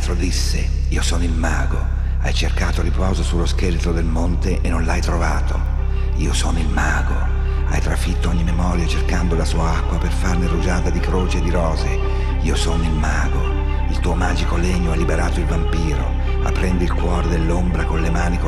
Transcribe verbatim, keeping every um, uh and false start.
maestro disse: io sono il mago. Hai cercato riposo sullo scheletro del monte e non l'hai trovato. Io sono il mago. Hai trafitto ogni memoria cercando la sua acqua per farne rugiada di croci e di rose. Io sono il mago. Il tuo magico legno ha liberato il vampiro, aprendo il cuore dell'ombra con le mani